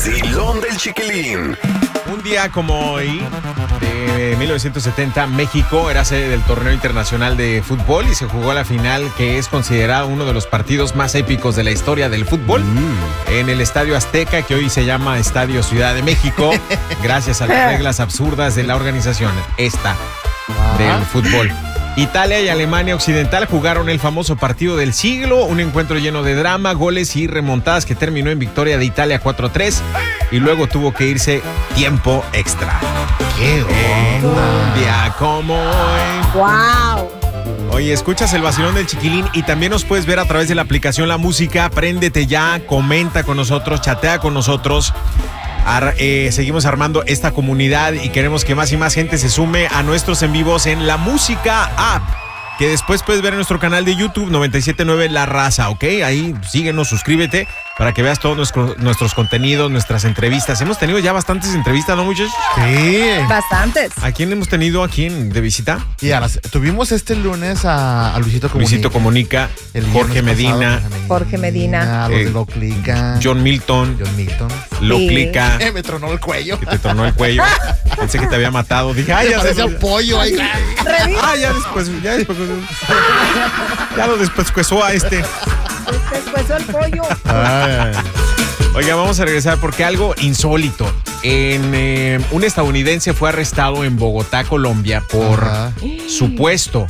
vacilón del Chiquilín. Un día como hoy, de 1970, México era sede del torneo internacional de fútbol y se jugó la final, que es considerado uno de los partidos más épicos de la historia del fútbol, en el Estadio Azteca, que hoy se llama Estadio Ciudad de México, gracias a las reglas absurdas de la organización del fútbol. Italia y Alemania Occidental jugaron el famoso partido del siglo, un encuentro lleno de drama, goles y remontadas que terminó en victoria de Italia 4-3 y luego tuvo que irse tiempo extra. ¡Qué Un día como hoy. ¡Wow! Oye, escuchas el vacilón del Chiquilín y también nos puedes ver a través de la aplicación La Música. Préndete ya, comenta con nosotros, chatea con nosotros. Seguimos armando esta comunidad y queremos que más y más gente se sume a nuestros en vivos en La Música App, que después puedes ver en nuestro canal de YouTube 979 La Raza, ¿ok? Ahí síguenos, suscríbete para que veas todos nuestros contenidos, nuestras entrevistas. Hemos tenido ya bastantes entrevistas, ¿no, muchachos? Sí. Bastantes. ¿A quién hemos tenido aquí de visita? Y ahora, tuvimos este lunes a Luisito Comunica. Luisito Comunica, El Jorge viernes Medina, pasado, Jorge Medina. Los de Lo Clica. John Milton, Lo Sí. Clica, Me tronó el cuello. que te tronó el cuello. Pensé que te había matado. Dije, ay, Me ya parecía un pollo ahí. ya lo despuescuezó a este. Después el pollo. Oiga, vamos a regresar porque algo insólito. Un estadounidense fue arrestado en Bogotá, Colombia, por supuesto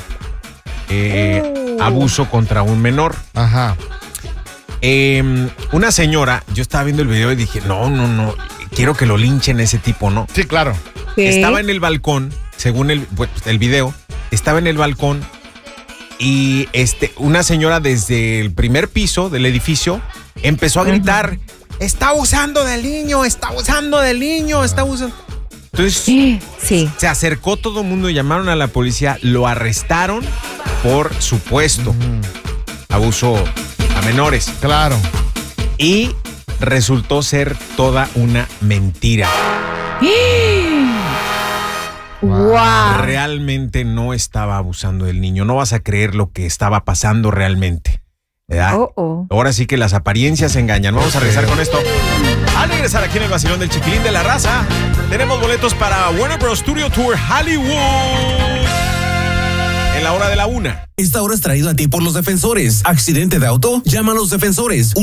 abuso contra un menor. Ajá. Una señora, yo estaba viendo el video y dije, no, quiero que lo linchen ese tipo, ¿no? Sí, claro. ¿Qué? Estaba en el balcón, según el video, estaba en el balcón y una señora desde el primer piso del edificio empezó a gritar, está abusando del niño, está abusando del niño, está abusando. Entonces Sí. se acercó todo el mundo, llamaron a la policía, lo arrestaron por supuesto abuso a menores. Claro. Y resultó ser toda una mentira. ¡Wow! Realmente no estaba abusando del niño. No vas a creer lo que estaba pasando realmente, ¿verdad? Ahora sí que las apariencias engañan. Vamos a regresar con esto. Al regresar aquí en el vacilón del Chiquilín de La Raza, tenemos boletos para Warner Bros. Studio Tour Hollywood en la hora de la 1. Esta hora es traído a ti por los defensores. ¿Accidente de auto? Llama a los defensores.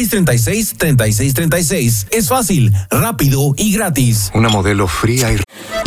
1-800-636-3636. Es fácil, rápido y gratis. Una modelo fría y